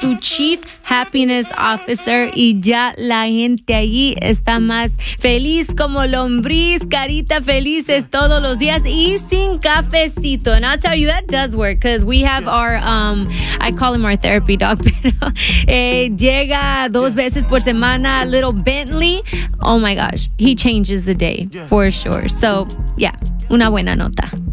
su Chief Happiness Officer y ya la gente allí está más feliz como lombriz, carita felices todos los días y sin cafecito. And I'll tell you, that does work because we have our, I call him our therapy dog, pero llega 2 veces por semana, little Bentley. Oh my gosh, he changes the day for sure. So, yeah, una buena nota.